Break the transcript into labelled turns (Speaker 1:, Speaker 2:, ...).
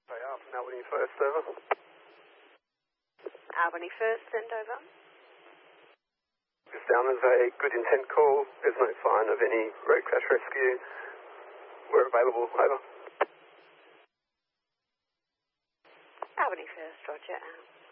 Speaker 1: They are from Albany First, over.
Speaker 2: Albany First, send over.
Speaker 1: Just down as a good intent call. There's no sign of any road crash rescue. We're available, over.
Speaker 2: Albany First, roger, out.